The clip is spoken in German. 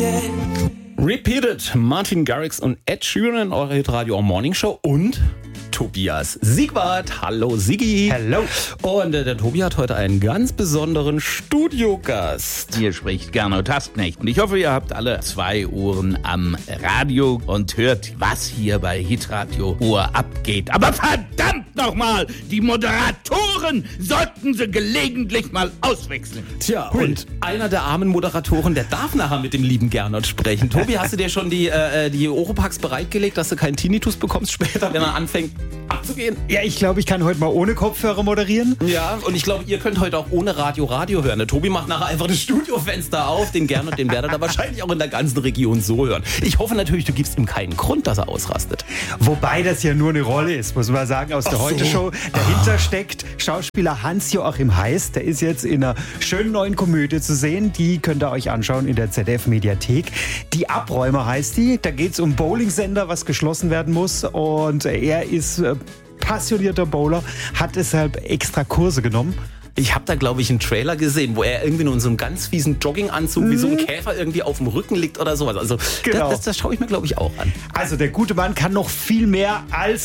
Repeated, Martin Garrix und Ed Sheeran in eurer Hitradio Morning Show und Tobias Siegwart. Hallo Sigi. Hello. Und der Tobi hat heute einen ganz besonderen Studiogast. Hier spricht Gernot Hassknecht. Und ich hoffe, ihr habt alle 2 Ohren am Radio und hört, was hier bei Hitradio Uhr abgeht. Aber verdammt nochmal, die Moderatoren sollten sie gelegentlich mal auswechseln. Tja, und einer der armen Moderatoren, der darf nachher mit dem lieben Gernot sprechen. Tobi, hast du dir schon die Oropax bereitgelegt, dass du keinen Tinnitus bekommst später, wenn er anfängt abzugehen? Ja, ich glaube, ich kann heute mal ohne Kopfhörer moderieren. Ja, und ich glaube, ihr könnt heute auch ohne Radio hören. Der Tobi macht nachher einfach das Studiofenster auf. Den Gernot, den werdet ihr wahrscheinlich auch in der ganzen Region so hören. Ich hoffe natürlich, du gibst ihm keinen Grund, dass er ausrastet. Wobei das ja nur eine Rolle ist, muss man sagen, aus der Heute-Show. Dahinter steckt Schauspieler Hans-Joachim Heiß. Der ist jetzt in einer schönen neuen Komödie zu sehen. Die könnt ihr euch anschauen in der ZDF-Mediathek. Die Abräumer heißt die. Da geht es um Bowlingsender, was geschlossen werden muss. Und er ist passionierter Bowler, hat deshalb extra Kurse genommen. Ich habe da, glaube ich, einen Trailer gesehen, wo er irgendwie nur in so einem ganz fiesen Jogginganzug wie so ein Käfer irgendwie auf dem Rücken liegt oder sowas. Also genau. Das schaue ich mir, glaube ich, auch an. Also der gute Mann kann noch viel mehr als